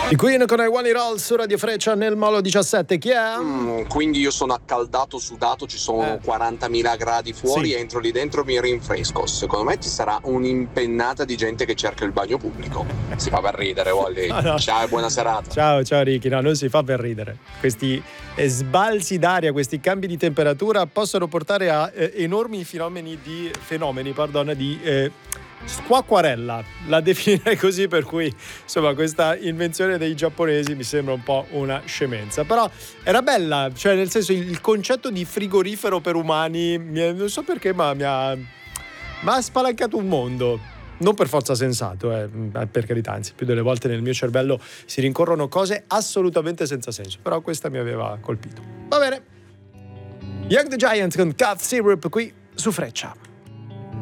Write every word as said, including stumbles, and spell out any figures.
I Queen con I One It All su Radio Freccia nel Molo diciassette. Chi è? Mm, quindi io sono accaldato, sudato, ci sono Eh. quarantamila gradi fuori, Sì. entro lì dentro mi rinfresco. Secondo me ci sarà un'impennata di gente che cerca il bagno pubblico. Si fa per ridere, Wally. No, no. Ciao e buona serata. Ciao, ciao Ricky, no, non si fa per ridere. Questi eh, sbalzi d'aria, questi cambi di temperatura possono portare a eh, enormi fenomeni di fenomeni, pardon, di eh, squacquarella, la definirei così, per cui insomma questa invenzione dei giapponesi mi sembra un po' una scemenza, però era bella, cioè nel senso il concetto di frigorifero per umani mi è- non so perché ma mi ha, mi ha spalancato un mondo. Non per forza sensato, eh, per carità, anzi più delle volte nel mio cervello si rincorrono cose assolutamente senza senso, però questa mi aveva colpito. Va bene, Young the Giant con Cat Syrup qui su Freccia.